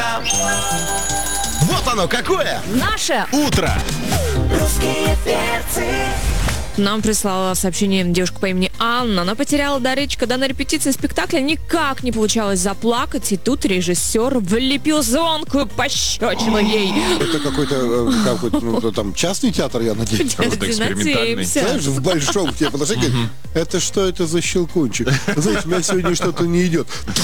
Вот оно какое! Наше Утро! Русские перцы. нам прислала сообщение девушка по имени Анна. Она потеряла дар речи, когда на репетиции спектакля никак не получалось заплакать, и тут режиссер влепил звонкую пощечину ей. Это какой-то там частный театр, я надеюсь. Просто экспериментальный. Надеемся. Знаешь, в большом тебе подошли, говорит, это что это за щелкунчик? Знаете, у меня сегодня что-то не идет.